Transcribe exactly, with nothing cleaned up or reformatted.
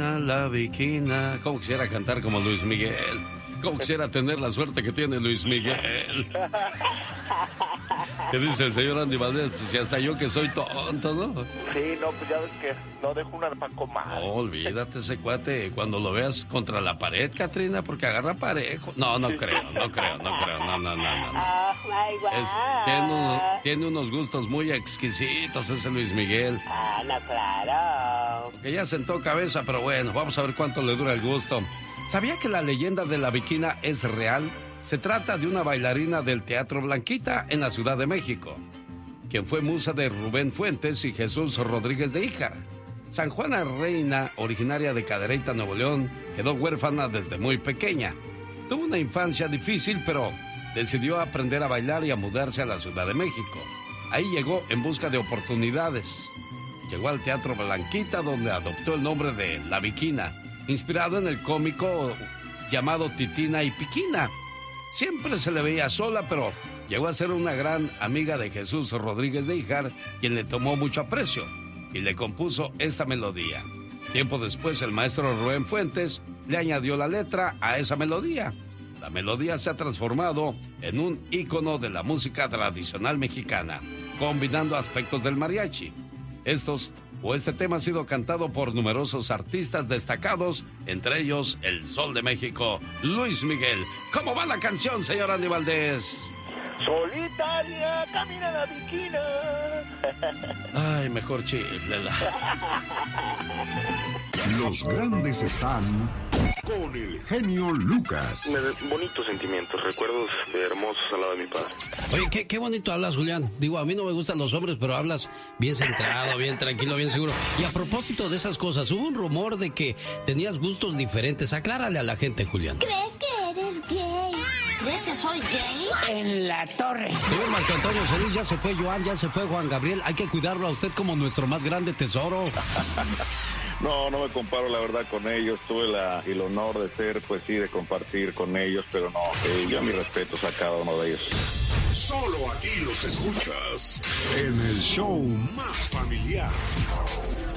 viquina, la viquina. ¿Cómo quisiera cantar como Luis Miguel? ¿Cómo quisiera tener la suerte que tiene Luis Miguel? ¿Qué dice el señor Andy Valdés? Pues si hasta yo que soy tonto, ¿no? Sí, no, pues ya ves que no dejo una para comer. No, olvídate ese cuate cuando lo veas contra la pared, Catrina, porque agarra parejo. No, no creo, no creo, no creo, no, no, no, no. Oh, my God. Es, tiene, unos, tiene unos gustos muy exquisitos ese Luis Miguel. Ah, no, claro. Que ya sentó cabeza, pero bueno, vamos a ver cuánto le dura el gusto. ¿Sabía que la leyenda de la Viquina es real? Se trata de una bailarina del Teatro Blanquita en la Ciudad de México, quien fue musa de Rubén Fuentes y Jesús Rodríguez de Híjar. San Juana Reina, originaria de Cadereyta, Nuevo León, quedó huérfana desde muy pequeña. Tuvo una infancia difícil, pero decidió aprender a bailar y a mudarse a la Ciudad de México. Ahí llegó en busca de oportunidades. Llegó al Teatro Blanquita, donde adoptó el nombre de La Viquina, inspirado en el cómico llamado Titina y Piquina. Siempre se le veía sola, pero llegó a ser una gran amiga de Jesús Rodríguez de Híjar, quien le tomó mucho aprecio y le compuso esta melodía. Tiempo después, el maestro Rubén Fuentes le añadió la letra a esa melodía. La melodía se ha transformado en un ícono de la música tradicional mexicana, combinando aspectos del mariachi. Estos o este tema ha sido cantado por numerosos artistas destacados, entre ellos el Sol de México, Luis Miguel. ¿Cómo va la canción, señor Andy Valdés? Solitaria, camina la viquina. Ay, mejor chiflela. Los grandes están con el genio Lucas. Me de bonitos sentimientos, recuerdos hermosos al lado de mi padre. Oye, qué, qué bonito hablas, Julián. Digo, a mí no me gustan los hombres, pero hablas bien centrado, bien tranquilo, bien seguro. Y a propósito de esas cosas, hubo un rumor de que tenías gustos diferentes. Aclárale a la gente, Julián. ¿Crees que eres gay? ¿Crees que soy gay? En la torre. Señor Marco Antonio Solís, ya se fue Joan, ya se fue Juan Gabriel. Hay que cuidarlo a usted como nuestro más grande tesoro. No, no me comparo la verdad con ellos. Tuve la, el honor de ser, pues sí, de compartir con ellos, pero no, eh, yo mis respetos a cada uno de ellos. Solo aquí los escuchas en el show más familiar.